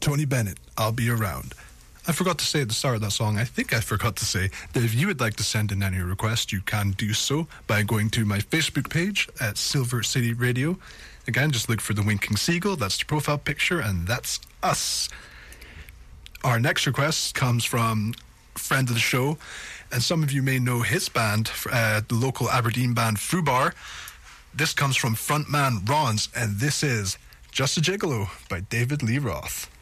Tony Bennett, I'll be around. I forgot to say at the start of that song, I think I forgot to say that if you would like to send in any request, you can do so by going to my Facebook page at Silver City Radio. Again, just look for the Winking Seagull, that's the profile picture, and that's us. Our next request comes from a friend of the show, and some of you may know his band, the local Aberdeen band Fubar. This comes from frontman Rons, and this is Just a Gigolo by David Lee Roth.